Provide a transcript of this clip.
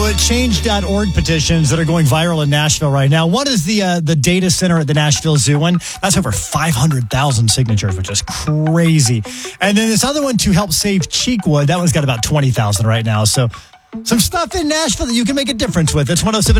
Change.org petitions that are going viral in Nashville right now. One is the data center at the Nashville Zoo one. That's over 500,000 signatures, which is crazy. And then this other one to help save Cheekwood. That one's got about 20,000 right now. So some stuff in Nashville that you can make a difference with. It's 107.